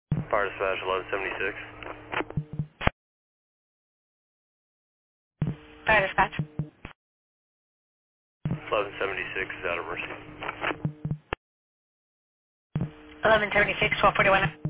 Fire dispatch 1176. Fire dispatch. 1176 is out of Mercy. 1176, 1241.